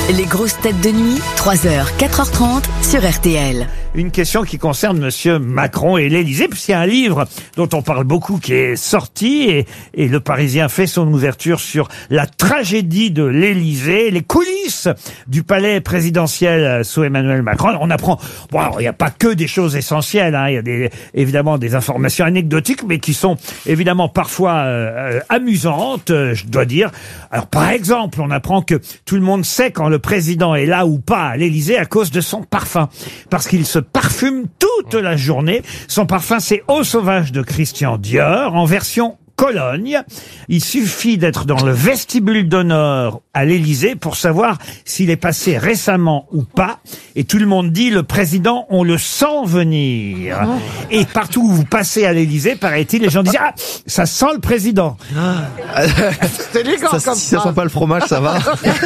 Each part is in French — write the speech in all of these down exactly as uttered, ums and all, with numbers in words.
Les grosses têtes de nuit, trois heures, quatre heures trente sur R T L. Une question qui concerne Monsieur Macron et l'Élysée, puisqu'il y a un livre dont on parle beaucoup qui est sorti et, et le Parisien fait son ouverture sur la tragédie de l'Élysée, les coulisses du palais présidentiel sous Emmanuel Macron. On apprend, bon, alors, il n'y a pas que des choses essentielles, hein, il y a des, évidemment des informations anecdotiques, mais qui sont évidemment parfois euh, amusantes, euh, je dois dire. Alors par exemple, on apprend que tout le monde sait quand le président est là ou pas à l'Élysée à cause de son parfum, parce qu'il se parfume toute la journée. Son parfum, c'est Eau sauvage de Christian Dior, en version Cologne. Il suffit d'être dans le vestibule d'honneur à l'Élysée pour savoir s'il est passé récemment ou pas. Et tout le monde dit, le président, on le sent venir. Oh. Et partout où vous passez à l'Élysée, paraît-il, les gens disent, ah, ça sent le président. Ah. C'est élégant comme ça. Si ça sent pas le fromage, ça va.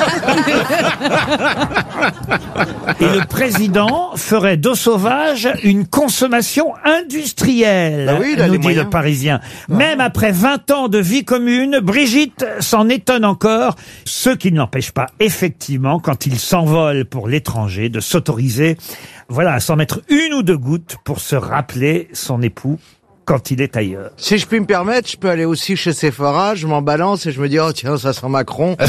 Et le président ferait d'eau sauvage une consommation industrielle, bah oui, nous dit le Parisien. Ah. Même après vingt ans de vie commune, Brigitte s'en étonne encore, ce qui ne l'empêche pas, effectivement, quand il s'envole pour l'étranger, de s'autoriser, voilà, à s'en mettre une ou deux gouttes pour se rappeler son époux quand il est ailleurs. Si je puis me permettre, je peux aller aussi chez Sephora, je m'en balance et je me dis, oh tiens, ça sent Macron.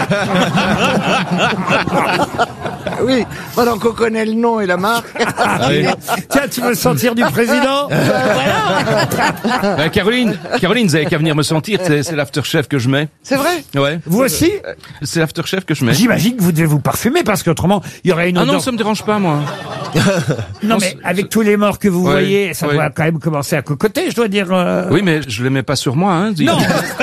Oui, pendant qu'on connaît le nom et la marque. Ah oui. Tiens, tu veux sentir du président? Ben, Caroline, Caroline, vous avez qu'à venir me sentir, c'est, c'est l'aftershave que je mets. C'est vrai? Ouais. Vous aussi? C'est l'aftershave que je mets. J'imagine que vous devez vous parfumer parce qu'autrement, il y aurait une Ah odeur... non, ça me dérange pas, moi. Non, mais avec tous les morts que vous ouais, voyez, ça ouais. doit quand même commencer à cocoter, je dois dire. Euh... Oui, mais je les mets pas sur moi, hein. Non.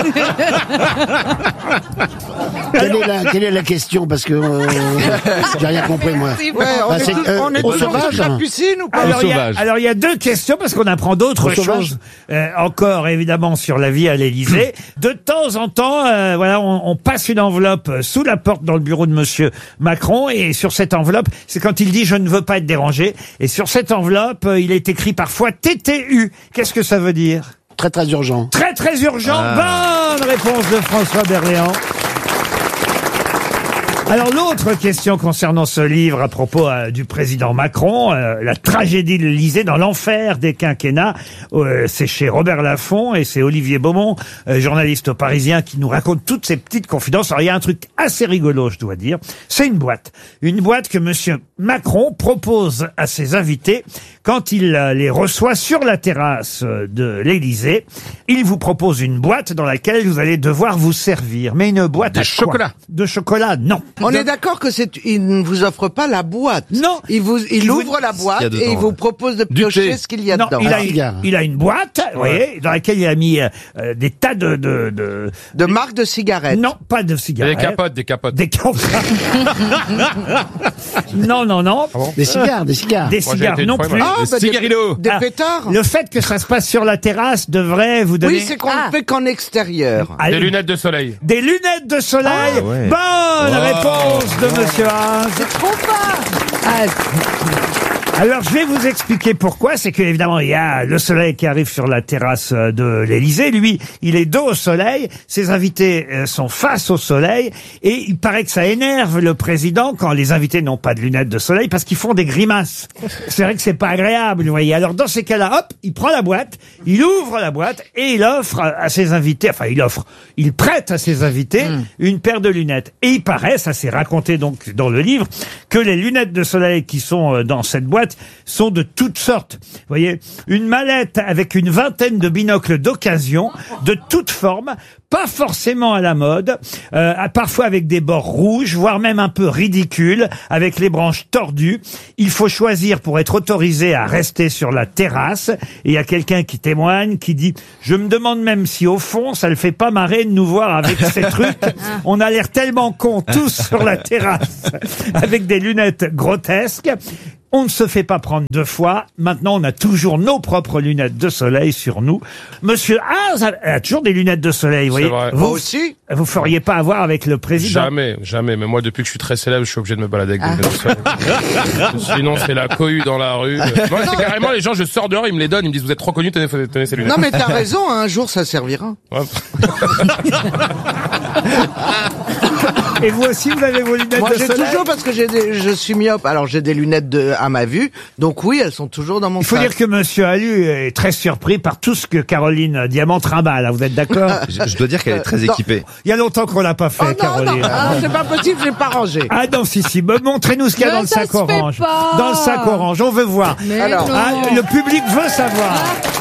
Quelle est la, quelle est la question? Parce que euh, j'ai rien compris, moi. Ouais, on bah, est, c'est, tous, euh, on est au tous sauvage, dans la piscine ou pas? Alors il, y a, sauvage. alors il y a deux questions parce qu'on apprend d'autres Au sauvage. choses euh, encore évidemment sur la vie à l'Élysée. De temps en temps, euh, voilà, on, on passe une enveloppe sous la porte dans le bureau de Monsieur Macron et sur cette enveloppe, c'est quand il dit je ne veux pas être dérangé. Et sur cette enveloppe, euh, il est écrit parfois T T U. Qu'est-ce que ça veut dire? Très très urgent. Très très urgent. Ah. Bonne réponse de François Berléand. Alors l'autre question concernant ce livre à propos euh, du président Macron, euh, la tragédie de l'Élysée dans l'enfer des quinquennats, euh, c'est chez Robert Laffont et c'est Olivier Beaumont, euh, journaliste au Parisien, qui nous raconte toutes ces petites confidences. Alors il y a un truc assez rigolo, je dois dire, c'est une boîte. Une boîte que Monsieur Macron propose à ses invités quand il euh, les reçoit sur la terrasse euh, de l'Élysée. Il vous propose une boîte dans laquelle vous allez devoir vous servir. Mais une boîte De à chocolat. quoi? De chocolat, non. On De- est d'accord que c'est, il ne vous offre pas la boîte. Non. Il vous, il Il vous- ouvre la boîte Ce qu'il y a et il dedans, vous ouais. propose de Du piocher thé. ce qu'il y a Non, dedans. il a, Un cigare. il a une boîte, vous voyez, dans laquelle il a mis euh, euh, des tas de, de, de... De marque de cigarettes. Non, pas de cigarettes. Des capotes, des capotes. Des capotes. Non, non, non. Des cigares, des cigares. Des Moi, j'ai cigares été une non fois, plus. moi. Ah, Des bah, des, cigarillos. des Ah, pétards. Le fait que ça se passe sur la terrasse devrait vous donner... Oui, c'est qu'on ne fait qu'en extérieur. Allez, Des lunettes de soleil. Des lunettes de soleil. Ah, ouais. Bonne Wow. réponse de Monsieur Haas. Trop pas. Alors, je vais vous expliquer pourquoi. C'est que, évidemment, il y a le soleil qui arrive sur la terrasse de l'Élysée. Lui, il est dos au soleil. Ses invités euh, sont face au soleil. Et il paraît que ça énerve le président quand les invités n'ont pas de lunettes de soleil parce qu'ils font des grimaces. C'est vrai que c'est pas agréable, vous voyez. Alors, dans ces cas-là, hop, il prend la boîte, il ouvre la boîte et il offre à, à ses invités, enfin, il offre, il prête à ses invités Mm. une paire de lunettes. Et il paraît, ça s'est raconté donc dans le livre, que les lunettes de soleil qui sont euh, dans cette boîte sont de toutes sortes. Vous voyez, une mallette avec une vingtaine de binocles d'occasion, de toutes formes, pas forcément à la mode, euh, parfois avec des bords rouges, voire même un peu ridicules, avec les branches tordues. Il faut choisir pour être autorisé à rester sur la terrasse. Et il y a quelqu'un qui témoigne, qui dit « Je me demande même si au fond, ça le fait pas marrer de nous voir avec ces trucs. On a l'air tellement cons tous sur la terrasse, avec des lunettes grotesques. » On ne se fait pas prendre deux fois. Maintenant, on a toujours nos propres lunettes de soleil sur nous. Monsieur Haas a, a toujours des lunettes de soleil, vous C'est voyez. vrai. Vous, Moi aussi. vous feriez pas avoir avec le président. Jamais, jamais. Mais moi, depuis que je suis très célèbre, je suis obligé de me balader avec des lunettes de soleil. Sinon, c'est la cohue dans la rue. Moi, c'est carrément les gens, je sors dehors, ils me les donnent, ils me disent, vous êtes trop connus, tenez, tenez ces lunettes. Non mais t'as raison, un jour ça servira. Ouais. Et vous aussi, vous avez vos lunettes Moi, de j'ai soleil? toujours, parce que j'ai des, je suis myope, alors j'ai des lunettes de, à ma vue, donc oui, elles sont toujours dans mon Il faut sac. dire que Monsieur Allu est très surpris par tout ce que Caroline Diamant trimballe. Vous êtes d'accord? Je, je dois dire qu'elle est très Non. équipée. Il y a longtemps qu'on l'a pas fait, Oh non, Caroline. non, ah, c'est pas possible, j'ai pas rangé. Ah non, si, si. Bah, montrez-nous ce qu'il y a Mais dans le ça sac se fait orange. pas. Dans le sac orange, on veut voir. Mais Alors, non. Ah, le public veut savoir.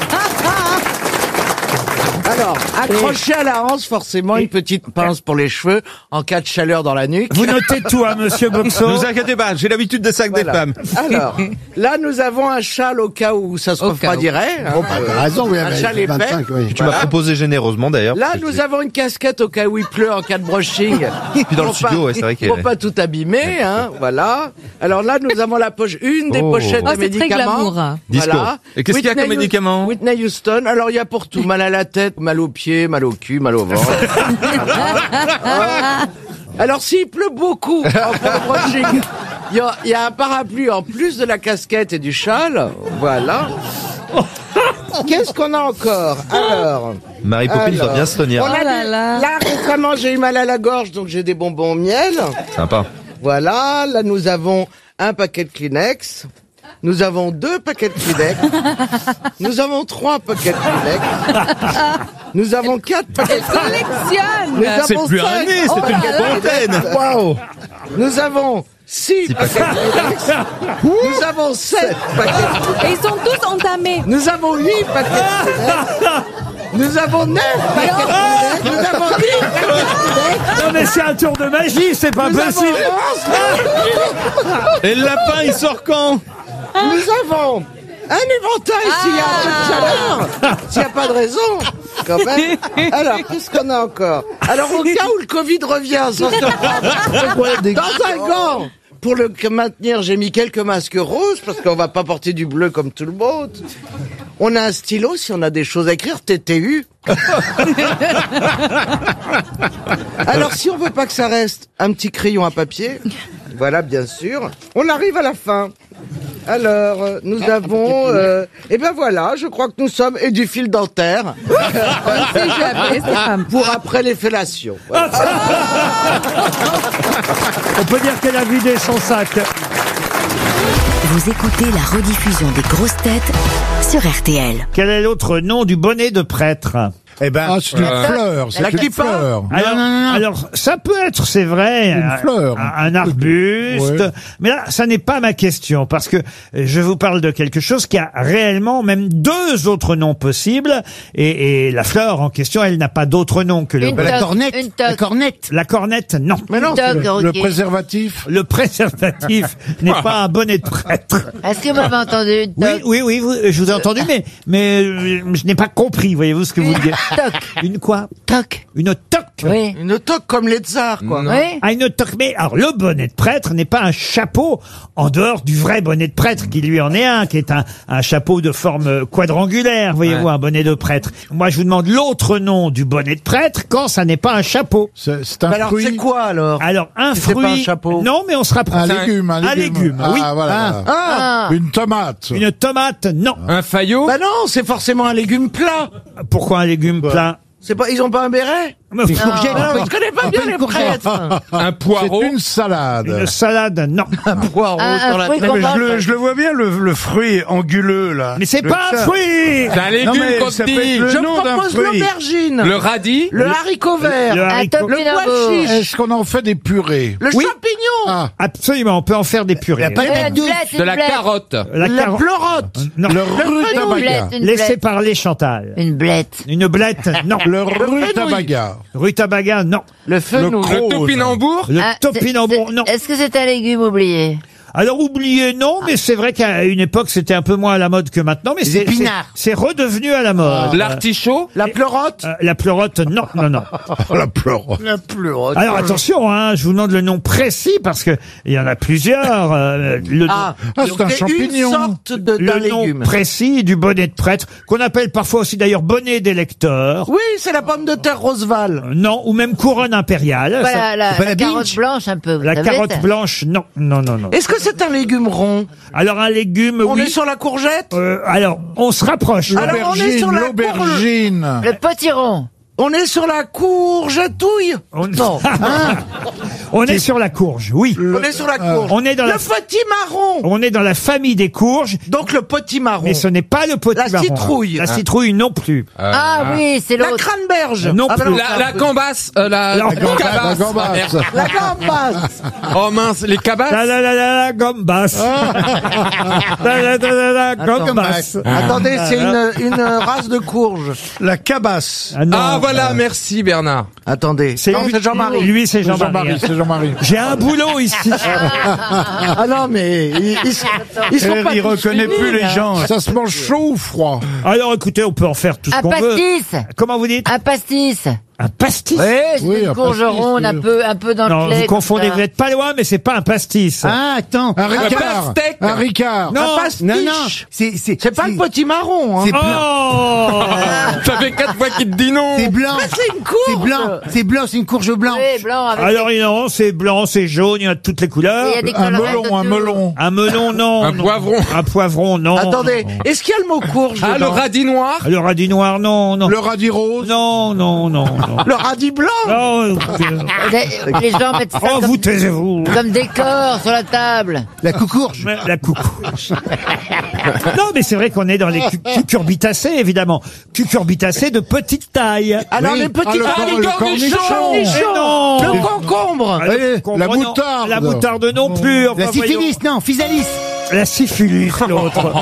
Alors, accroché à la hanche, forcément, une petite pince pour les cheveux, en cas de chaleur dans la nuque. Vous notez tout, hein, Monsieur Boxo. Ne vous inquiétez pas, j'ai l'habitude des sacs Voilà. des femmes. Alors, là, nous avons un châle au cas où ça se Au cas refroidirait. hein. Oh, bah, t'as raison, oui, Un avec châle épais. vingt-cinq, oui. Tu m'as proposé généreusement d'ailleurs. Là, parce que nous tu- avons une casquette au cas où il pleut en cas de brushing. Puis dans le Pour studio, pas- ouais, c'est vrai qu'elle Pour est- pas tout abîmer, hein, voilà. Alors là, nous avons la poche, une des Oh. pochettes Oh, de c'est très médicaments. glamour, hein. Disco. Voilà. Et qu'est-ce qu'il y a comme Whitney Hu- médicaments Whitney Houston. Alors, il y a pour tout. Mal à la tête, mal aux pieds, mal au cul, mal au ventre. Voilà. Alors, s'il pleut beaucoup en cas de brushing, il y a, il y a un parapluie en plus de la casquette et du châle. Voilà. Qu'est-ce qu'on a encore? Alors, Mary Poppins Alors, doit bien se tenir. on a Oh là des- là. là, récemment, j'ai eu mal à la gorge, donc j'ai des bonbons au miel. Sympa. Voilà, là, nous avons un paquet de Kleenex. Nous avons deux paquets de Kleenex. Nous avons trois paquets de Kleenex. Nous avons quatre paquets de Kleenex. Nous Collectionne. C'est avons plus un cinq nez, c'est paquets une de Kleenex. fontaine. Waouh. Nous avons six paquets de Kleenex. Nous avons sept paquets de Kleenex. Et ils sont tous entamés. Nous avons huit paquets de Kleenex. Nous avons neuf paquets de Kleenex. Nous avons dix paquets de Kleenex. Non, mais c'est un tour de magie, c'est pas Nous avons possible. onze. Et le lapin, il sort quand? Nous avons un éventail s'il y a un peu de chaleur. S'il n'y a pas de raison, quand même. Alors, qu'est-ce qu'on a encore? Alors, au cas où le Covid revient, sans se prendre, dans un gant, pour le maintenir, j'ai mis quelques masques roses, parce qu'on va pas porter du bleu comme tout le monde. On a un stylo, si on a des choses à écrire, T T U. Alors, si on veut pas que ça reste, un petit crayon à papier. Voilà, bien sûr. On arrive à la fin. Alors, euh, nous avons... Euh, et ben voilà, je crois que nous sommes... Et du fil dentaire. On sait jamais, c'est pas Pour après les fellations. Voilà. On peut dire qu'elle a vidé son sac. Vous écoutez la rediffusion des grosses têtes sur R T L. Quel est l'autre nom du bonnet de prêtre? Eh ben, ah, c'est une fleur, c'est la une kippa. fleur. Alors, alors, ça peut être, c'est vrai, Une un, fleur. un- un arbuste, Ouais. mais là, ça n'est pas ma question, parce que je vous parle de quelque chose qui a réellement même deux autres noms possibles, et, et la fleur en question, elle n'a pas d'autre nom que le Une bonnet. la cornette. une La toque. cornette. La cornette, non. Mais non, c'est le- Le préservatif. Le préservatif n'est pas un bonnet de prêtre. Est-ce que vous m'avez entendu une Oui, toque? oui, oui, vous- je vous ai entendu, mais, mais euh, je n'ai pas compris, voyez-vous ce que vous dites. Toque. Une quoi? Toque. Une toque. Oui. une toque comme les tsars, quoi. Oui. Ah, une toque. Mais alors, le bonnet de prêtre n'est pas un chapeau en dehors du vrai bonnet de prêtre, qui lui en est un, qui est un, un chapeau de forme quadrangulaire, voyez-vous, un bonnet de prêtre. Moi, je vous demande l'autre nom du bonnet de prêtre quand ça n'est pas un chapeau. C'est c'est un Mais alors, fruit. c'est quoi, alors? Alors, un Si c'est fruit. pas un chapeau. Non, mais on se rapproche. Un légume, un légume. Un légume, ah, oui. voilà. Ah, Une tomate. Une tomate, non. Un faillot. bah non, c'est forcément un légume plat. Pourquoi un légume plein? C'est pas, ils ont pas un béret? Une courgette. Ah, je connais pas bien les prêtres. Un C'est poireau. une salade. salade, non. Poireau Un- un sur la fruit tête. qu'on Mais je mange. le, je le vois bien, le, le fruit anguleux, là. Mais c'est Le pas un ça. fruit! C'est un légume Non, mais qu'on ça dit. peut être le Je nom d'un propose fruit. l'aubergine. Le radis. Le haricot vert. Le Le, Un haricot. topinambour. pois chiche. Est-ce qu'on en fait des purées? Oui. champignon. Ah, Absolument, on peut en faire des purées. pas Euh, Une blette, De une la blette. carotte. La La caro- pleurote. Non. le Une rutabaga. blette, une Laissez blette. parler Chantal. Une blette. Une blette, non. Le rutabaga. Rutabaga, non. Le fenouil. Le Rose. topinambour. Le Ah, c'est- topinambour, c'est- non. Est-ce que c'est un légume oublié? Alors oubliez, non, mais c'est vrai qu'à une époque c'était un peu moins à la mode que maintenant, mais c'est épinards. c'est- c'est redevenu à la mode. L'artichaut. La pleurote. Euh, la pleurote, non, non, non. Oh, la pleure. La pleurote. Alors attention, hein, je vous demande le nom précis parce que il y en a plusieurs. euh, le Ah, Ah, donc c'est un c'est champignon. une sorte de, d'un le nom légume. précis du bonnet de prêtre, qu'on appelle parfois aussi d'ailleurs bonnet d'électeur. Oui, c'est la pomme de terre Roseval. Euh, Non, ou même couronne impériale. Ça- Voilà, la, pas la la carotte binge. blanche un peu. Vous la savez, carotte ça. blanche, non, non, non, non. Est-ce que c'est un légume rond? Alors un légume, On oui. est sur la courgette? Euh, alors, on se rapproche. Alors, on est sur L'aubergine, la l'aubergine. Le potiron. On est sur la courgetouille. On... Non. Hein on est sur la courge, oui. Le... On est sur la courge. On est dans le la... potimarron. On est dans la famille des courges. Donc le potimarron. Mais ce n'est pas le potimarron. La citrouille. La citrouille non plus. Euh... Ah oui, c'est l'autre. La craneberge. Non ah, plus. La, la cambasse. Euh, la, la, la cabasse. La gambasse. La gambasse. Oh mince, les cabasses. La la la la la gambasse. La la la la la gambasse. Attendez, c'est une, une race de courge. La cabasse. Ah, non, Ah voilà, merci Bernard. Attendez. C'est Non, lui- c'est Jean-Marie. Lui, c'est Jean-Marie. Jean-Marie, c'est Jean-Marie. J'ai un boulot ici. Ah non, mais ils, ils, sont- ils sont Eh, pas il tous reconnaît finis, plus les hein. gens. Ça se mange chaud ou froid? Alors écoutez, on peut en faire tout ce Un qu'on veut. pastis. Comment vous dites? Un pastis. Un pastis? Oui, c'est Oui, une un courge pastis, ronde, un oui. peu, un peu dans Non, le lait. vous confondez, comme vous ça. n'êtes pas loin, mais c'est pas un pastis. Ah, attends. Un ricard. pastèque. Un ricard. Non. Un pastiche. Non, non. C'est, c'est, C'est pas le potimarron. Hein. C'est blanc. Oh Ça fait quatre fois qu'il te dit non. C'est blanc. Mais c'est une courge. C'est blanc. C'est blanc, c'est une courge blanche. Oui, blanc avec. Alors non, c'est blanc, c'est jaune, il y a toutes les couleurs. Il y a des Un colorettes melon, un de tout. melon. Un melon, non. Un non. poivron. Un poivron, non. Attendez, est-ce qu'il y a le mot courge Ah, le dedans? radis noir. Le radis noir, non, non. Le radis rose. Non, non, non, non. Le radis blanc. Non, écoutez. Les, les gens mettent ça Oh, comme, vous taisez-vous. comme décor sur la table. La coucourge. Mais La coucourge. Non, mais c'est vrai qu'on est dans les cu- cucurbitacées, évidemment. Cucurbitacées de petite taille. Alors Oui. les petits Ah, le ah, cor- les le cornichons. cornichon. Mais non. Le concombre. Ah, le la concombre, non. moutarde. La moutarde non plus. Enfin, La syphilis, non, physalis. voyons. La syphilis, l'autre.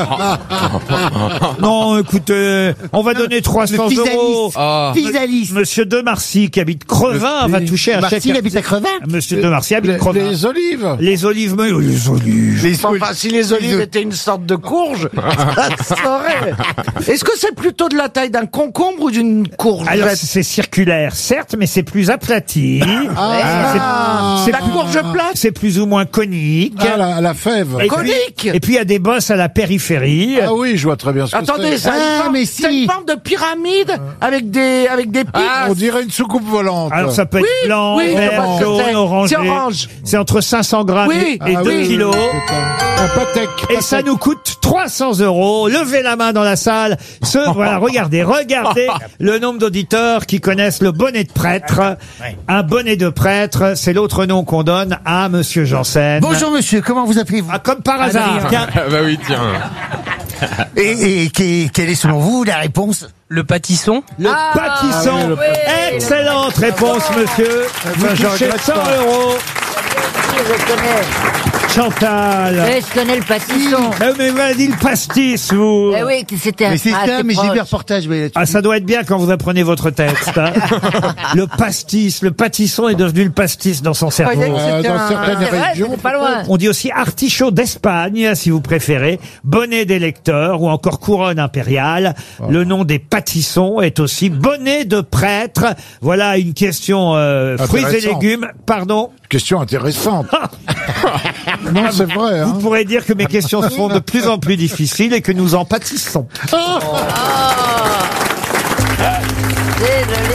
Non, écoutez, on va donner trois cents Le euros. physalis. Ah. Physalis. Monsieur De Marcy, qui habite Crevin, va toucher un Marcy, chèque. il habite à Crevin. Monsieur De Marcy habite Les, Crevin. les olives. Les olives, mais oh, les olives. Les Enfin, si les olives étaient une sorte de courge, ça se saurait. Est-ce que c'est plutôt de la taille d'un concombre ou d'une courge? Alors, c'est circulaire, certes, mais c'est plus aplati. Ah, C'est- c'est la plus- courge plate. C'est plus ou moins conique. Ah, la, la fève. Et puis- Conique. Et puis, il y a des bosses à la périphérie. Ah oui, je vois très bien ce que Attendez, c'est. ça a une Ah, forme- mais c'est si. une forme de pyramide avec des avec des pics. Ah, On dirait une soucoupe volante. Alors, ça peut être Oui, blanc, oui, je vois vert, ce que jaune, c'est. orangé. C'est orange. C'est entre cinq cents grammes Oui. et Ah deux oui, kilos. c'est un, un pâtèque. Et ça nous coûte trois cents euros. Levez la main dans la salle. Ce, voilà, regardez, regardez le nombre d'auditeurs qui connaissent le bonnet de prêtre. Un bonnet de prêtre, c'est l'autre nom qu'on donne à Monsieur Janssen. Bonjour monsieur, comment vous appelez-vous? Ah, comme par hasard. Tiens, Ah bah oui, tiens. Et, et que- quelle est selon vous la réponse? Le pâtisson. le Ah, pâtisson. oui, Excellente réponse, monsieur. Vous ben, je touchez regrette cent pas. euros. Je connais. Chantal. Oui, je connais le pâtisson. Eh, mais vous avez dit le pastis, vous. Eh oui, c'était un Mais c'est ah, ça, c'est mais j'ai vu proche. un reportage. oui, là-dessus. Ah, ça doit être bien quand vous apprenez votre texte. Hein. Le pastis, le pâtisson est devenu le pastis dans son cerveau. Croyez que Euh, c'était dans un- certaines C'est vrai, régions. c'était pas loin. On dit aussi artichaut d'Espagne, si vous préférez, bonnet des lecteurs ou encore couronne impériale. Le nom des pâtissons est aussi bonnet de prêtre. Voilà une question euh, fruits et Intéressant. légumes. Pardon. Question intéressante. Non, c'est vrai. Vous Hein. pourrez dire que mes questions sont de plus en plus difficiles et que nous en pâtissons. C'est de